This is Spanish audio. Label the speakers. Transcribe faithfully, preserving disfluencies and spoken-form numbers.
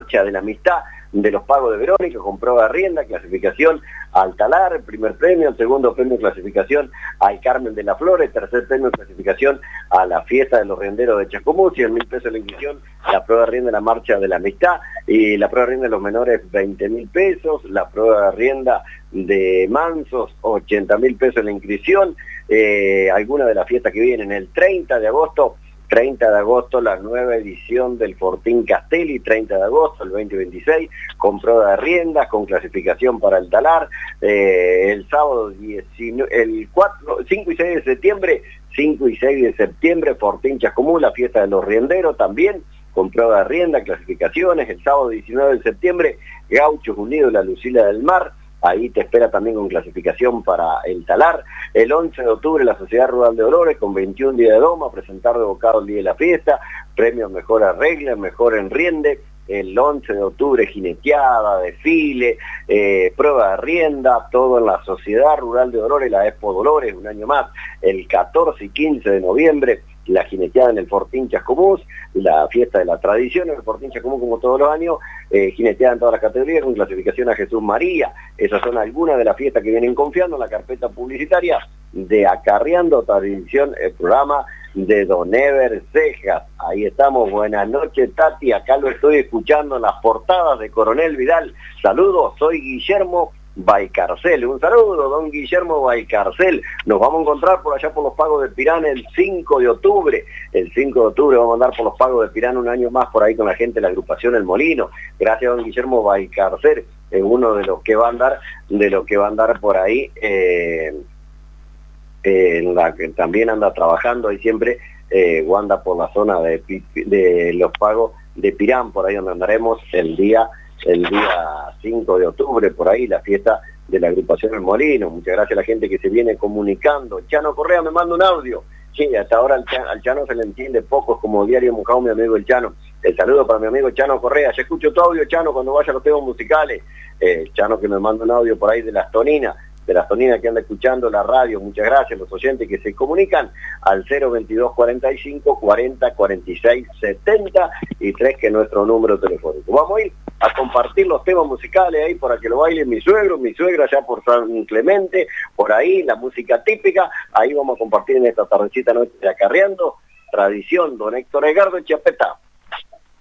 Speaker 1: marcha de la amistad de los Pagos de Verónica, con prueba de rienda, clasificación al Talar, el primer premio, el segundo premio clasificación al Carmen de la Flor, el tercer premio clasificación a la fiesta de los rienderos de Chascomús, cien mil pesos la inscripción, la prueba de rienda de la marcha de la amistad, y la prueba de rienda de los menores veinte mil pesos, la prueba de rienda de Mansos ochenta mil pesos la inscripción, eh, alguna de las fiestas que vienen el treinta de agosto, treinta de agosto la nueva edición del Fortín Castelli, treinta de agosto el veinte veintiséis, con prueba de riendas, con clasificación para el Talar, eh, el sábado diecinueve, el cuatro, cinco y seis de septiembre, cinco y seis de septiembre, Fortín Chascomús, la fiesta de los rienderos también, con prueba de rienda, clasificaciones, el sábado diecinueve de septiembre, Gauchos Unidos, la Lucila del Mar, ahí te espera también con clasificación para el Talar. El once de octubre la Sociedad Rural de Dolores con veintiún días de doma, presentar de bocado el día de la fiesta, premios mejor arregle, mejor enriende. El once de octubre jineteada, desfile, eh, prueba de rienda, todo en la Sociedad Rural de Dolores, la Expo Dolores, un año más. El catorce y quince de noviembre la jineteada en el Fortín Chascomús, la fiesta de la tradición en el Fortín Chascomús como todos los años, eh, jineteada en todas las categorías con clasificación a Jesús María. Esas son algunas de las fiestas que vienen confiando en la carpeta publicitaria de Acarreando Tradición, el programa de Don Ever Cejas. Ahí estamos, buenas noches Tati, acá lo estoy escuchando en las portadas de Coronel Vidal. Saludos, soy Guillermo Valcarcel, un saludo, don Guillermo Valcarcel. Nos vamos a encontrar por allá por los Pagos de Pirán el cinco de octubre. El cinco de octubre vamos a andar por los Pagos de Pirán un año más por ahí con la gente de la agrupación El Molino. Gracias, don Guillermo Valcarcel, es uno de los que va a andar, de los que va a andar por ahí, eh, eh, en la que también anda trabajando ahí siempre, eh, o anda por la zona de, de los Pagos de Pirán, por ahí donde andaremos el día el día cinco de octubre, por ahí, la fiesta de la agrupación El Molino. Muchas gracias a la gente que se viene comunicando. Chano Correa me manda un audio. Sí, hasta ahora al Chano, al Chano se le entiende poco, es como diario mojado mi amigo el Chano. El saludo para mi amigo Chano Correa. Ya escucho tu audio, Chano, cuando vaya a los temas musicales. Eh, Chano que me manda un audio por ahí de Las Toninas, de Las Toninas que anda escuchando la radio. Muchas gracias a los oyentes que se comunican al cero veintidós cuarenta y cinco cuarenta cuarenta y seis setenta y tres, que es nuestro número telefónico. Vamos a ir a compartir los temas musicales ahí para que lo bailen mi suegro, mi suegra allá por San Clemente, por ahí, la música típica. Ahí vamos a compartir en esta tardecita noche de Acarreando Tradición, don Héctor Edgardo Chiapeta.